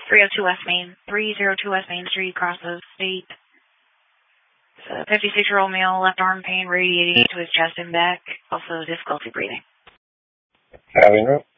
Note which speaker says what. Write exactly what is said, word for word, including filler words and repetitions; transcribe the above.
Speaker 1: three oh two West Main, three oh two West Main Street, crosses state. It's a fifty-six-year-old male, left arm pain radiating to his chest and back, also difficulty breathing.
Speaker 2: Having room.